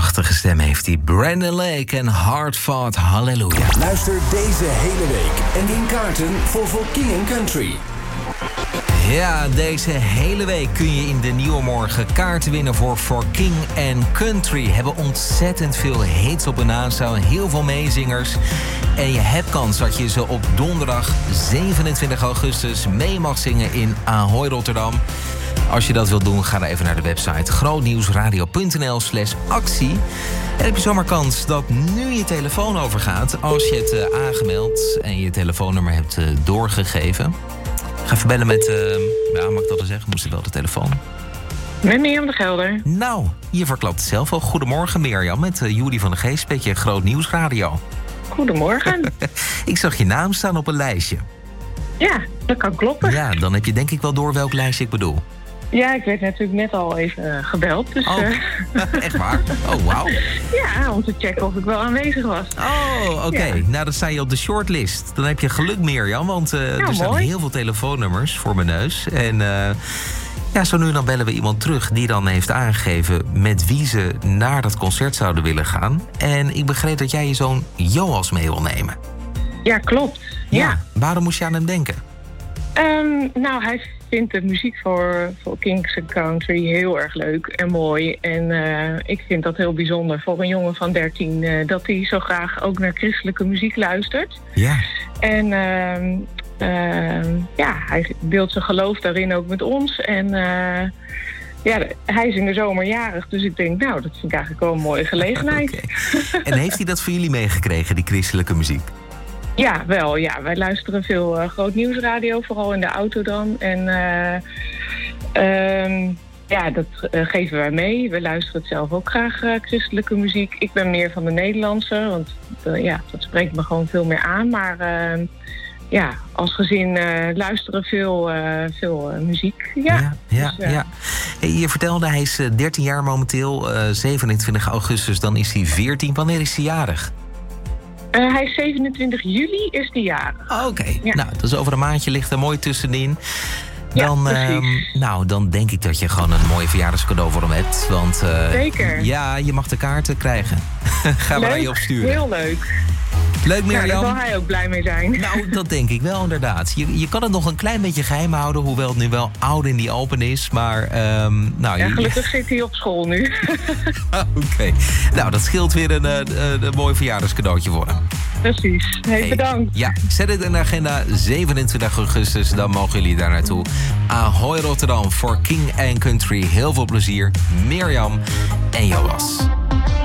Prachtige stem heeft hij. Brandon Lake en Hard Fought Hallelujah. Luister deze hele week en win kaarten voor King & Country. Ja, deze hele week kun je in de Nieuwe Morgen kaarten winnen voor King & Country. Hebben ontzettend veel hits op hun aanstaan, heel veel meezingers. En je hebt kans dat je ze op donderdag 27 augustus mee mag zingen in Ahoy Rotterdam. Als je dat wilt doen, ga dan even naar de website grootnieuwsradio.nl/actie. En heb je zomaar kans dat nu je telefoon overgaat als je het aangemeld en je telefoonnummer hebt doorgegeven. Ga even bellen met, mag ik dat al zeggen? Moest ik wel de telefoon? Met Mirjam de Gelder. Nou, je verklapt het zelf al. Goedemorgen Mirjam, met Judy van de Geest, beetje Groot Nieuws Radio. Goedemorgen. Ik zag je naam staan op een lijstje. Ja, dat kan kloppen. Ja, dan heb je denk ik wel door welk lijstje ik bedoel. Ja, ik werd natuurlijk net al even gebeld. Dus, echt waar? Oh, wauw. Ja, om te checken of ik wel aanwezig was. Oh, oké. Ja. Nou, dan sta je op de shortlist. Dan heb je geluk, Mirjam, want er staan heel veel telefoonnummers voor mijn neus. En zo nu en dan bellen we iemand terug die dan heeft aangegeven met wie ze naar dat concert zouden willen gaan. En ik begreep dat jij je zoon Joas mee wil nemen. Ja, klopt. Ja. Waarom moest je aan hem denken? Nou, hij vindt de muziek voor Kings & Country heel erg leuk en mooi. En ik vind dat heel bijzonder voor een jongen van 13... dat hij zo graag ook naar christelijke muziek luistert. Ja. En hij deelt zijn geloof daarin ook met ons. En hij is in de zomer jarig, dus ik denk, nou, dat vind ik eigenlijk wel een mooie gelegenheid. Okay. En heeft hij dat voor jullie meegekregen, die christelijke muziek? Ja, wel. Ja. Wij luisteren veel Groot Nieuwsradio, vooral in de auto dan. En dat geven wij mee. We luisteren het zelf ook graag, christelijke muziek. Ik ben meer van de Nederlandse, want dat spreekt me gewoon veel meer aan. Maar als gezin luisteren veel muziek. Ja. Je vertelde, hij is 13 jaar momenteel, 27 augustus, dan is hij 14. Wanneer is hij jarig? Hij is 27 juli, is die jarig. Oké. Nou, dus over een maandje ligt er mooi tussenin. Dan denk ik dat je gewoon een mooi verjaardagscadeau voor hem hebt. Want zeker. Ja, je mag de kaarten krijgen. Gaan we naar je opsturen. Heel leuk. Leuk, Mirjam. Ja, daar zal hij ook blij mee zijn. Nou, dat denk ik wel inderdaad. Je kan het nog een klein beetje geheim houden, hoewel het nu wel oud in die open is. Maar, gelukkig zit hij op school nu. Oké. Nou, dat scheelt weer een mooi verjaardagscadeautje voor hem. Precies. Hey, bedankt. Ja, zet het in de agenda. 27 augustus, dan mogen jullie daar naartoe. Ahoy Rotterdam voor King & Country. Heel veel plezier. Mirjam en Joas.